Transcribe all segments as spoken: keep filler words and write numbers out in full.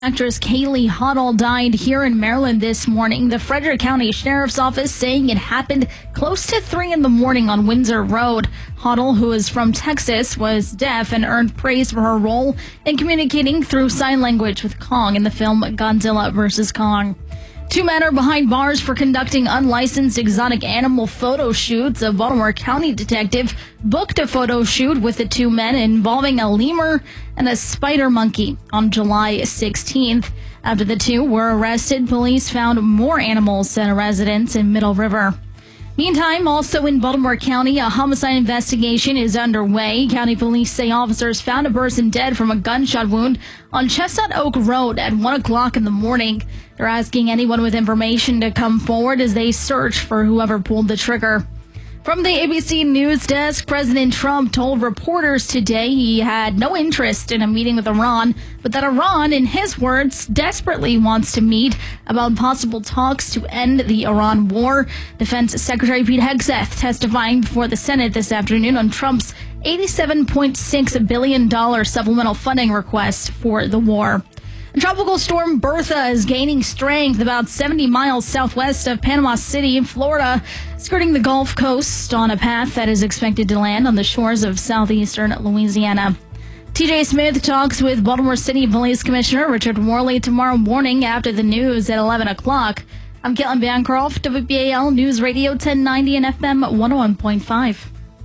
Actress Kaylee Huddle died here in Maryland this morning. The Frederick County Sheriff's Office saying it happened close to three in the morning on Windsor Road. Huddle, who is from Texas, was deaf and earned praise for her role in communicating through sign language with Kong in the film Godzilla versus Kong. Two men are behind bars for conducting unlicensed exotic animal photo shoots. A Baltimore County detective booked a photo shoot with the two men involving a lemur and a spider monkey on July sixteenth. After the two were arrested, police found more animals at a residence in Middle River. Meantime, also in Baltimore County, a homicide investigation is underway. County police say officers found a person dead from a gunshot wound on Chestnut Oak Road at one o'clock in the morning. They're asking anyone with information to come forward as they search for whoever pulled the trigger. From the A B C News Desk, President Trump told reporters today he had no interest in a meeting with Iran, but that Iran, in his words, desperately wants to meet about possible talks to end the Iran war. Defense Secretary Pete Hegseth testifying before the Senate this afternoon on Trump's eighty-seven point six billion dollars supplemental funding request for the war. Tropical storm Bertha is gaining strength about seventy miles southwest of Panama City in Florida, skirting the Gulf Coast on a path that is expected to land on the shores of southeastern Louisiana. T J Smith talks with Baltimore City Police Commissioner Richard Worley tomorrow morning after the news at eleven o'clock. I'm Caitlin Bancroft, W B A L News Radio ten ninety and F M one oh one point five.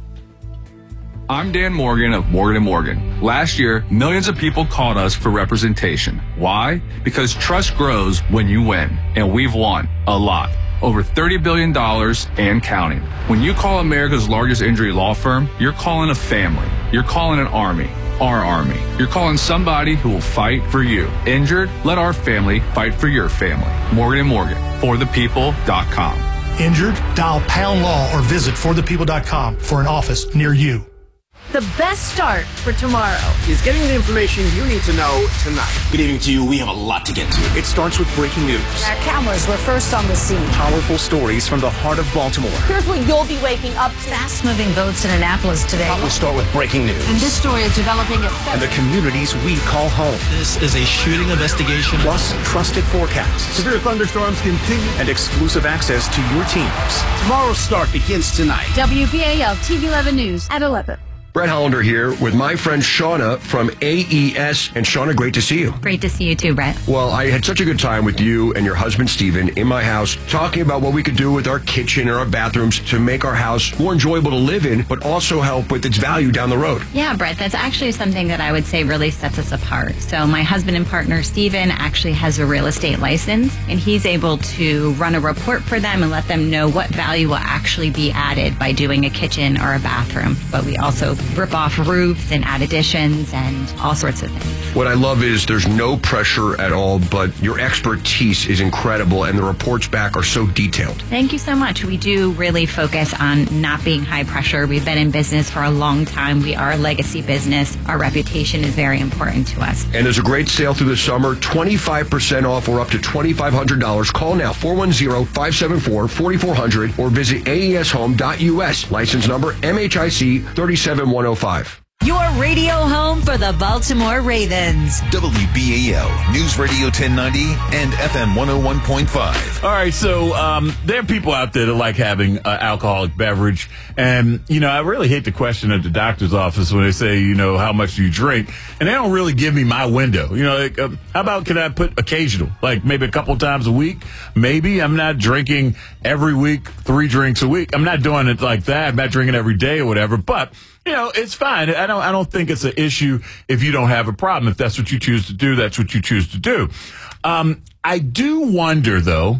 I'm Dan Morgan of Morgan and Morgan. Last year, millions of people called us for representation. Why? Because trust grows when you win, and we've won a lot. Over thirty billion dollars and counting. When you call America's largest injury law firm, you're calling a family. You're calling an army. Our army. You're calling somebody who will fight for you. Injured? Let our family fight for your family. Morgan and Morgan. for the people dot com. Injured? Dial Pound Law or visit for the people dot com for an office near you. The best start for tomorrow is getting the information you need to know tonight. Good evening to you. We have a lot to get to. It starts with breaking news. Our cameras were first on the scene. Powerful stories from the heart of Baltimore. Here's what you'll be waking up to. Fast-moving votes in Annapolis today. We start with breaking news. And this story is developing at and the communities we call home. This is a shooting investigation. Plus, trusted forecasts. Severe thunderstorms continue. And exclusive access to your teams. Tomorrow's start begins tonight. W B A L T V eleven News at eleven. Brett Hollander here with my friend Shauna from A E S. And Shauna, great to see you. Great to see you too, Brett. Well, I had such a good time with you and your husband, Steven, in my house, talking about what we could do with our kitchen and our bathrooms to make our house more enjoyable to live in, but also help with its value down the road. Yeah, Brett, that's actually something that I would say really sets us apart. So my husband and partner, Steven, actually has a real estate license, and he's able to run a report for them and let them know what value will actually be added by doing a kitchen or a bathroom. But we also rip off roofs and add additions and all sorts of things. What I love is there's no pressure at all, but your expertise is incredible, and the reports back are so detailed. Thank you so much. We do really focus on not being high pressure. We've been in business for a long time. We are a legacy business. Our reputation is very important to us. And there's a great sale through the summer, twenty-five percent off or up to twenty-five hundred dollars. Call now, four one zero, five seven four, four four zero zero, or visit A E S home dot U S. License number M H I C three seven one zero five. Your radio home for the Baltimore Ravens. W B A L News Radio ten ninety and F M one oh one point five. All right, so um, there are people out there that like having uh, alcoholic beverage. And, you know, I really hate the question at the doctor's office when they say, you know, how much do you drink? And they don't really give me my window. You know, like, um, how about can I put occasional, like maybe a couple times a week? Maybe. I'm not drinking every week, three drinks a week. I'm not doing it like that. I'm not drinking every day or whatever. But you know, it's fine. I don't I don't think it's an issue if you don't have a problem. If that's what you choose to do, that's what you choose to do. Um, I do wonder, though,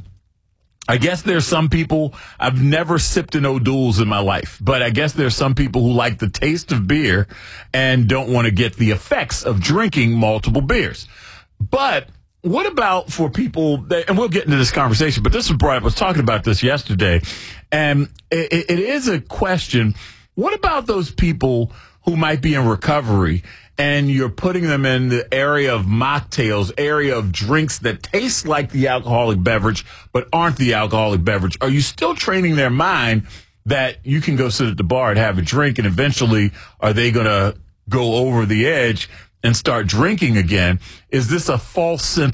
I guess there's some people, I've never sipped an O'Doul's in my life, but I guess there's some people who like the taste of beer and don't want to get the effects of drinking multiple beers. But what about for people, that, and we'll get into this conversation, but this was brought up, I was talking about this yesterday, and it, it is a question. What about those people who might be in recovery and you're putting them in the area of mocktails, area of drinks that taste like the alcoholic beverage but aren't the alcoholic beverage? Are you still training their mind that you can go sit at the bar and have a drink, and eventually are they going to go over the edge and start drinking again, is this a false sense